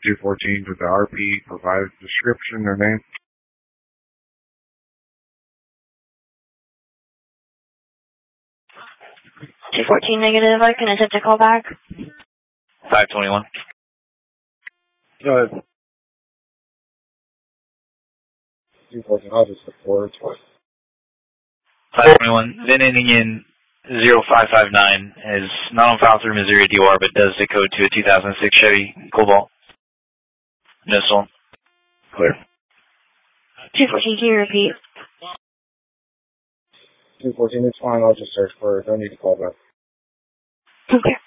214 with the RP, provide description or name. 214 negative, I can attempt to call back. 521. Go ahead. 214, I'll just support. 521, then ending in 0559 is not on file through Missouri DOR, but does decode to a 2006 Chevy Cobalt. No stolen. Clear. 214, can you repeat? 214, it's fine, I'll just search for it. Don't need to call back. Okay.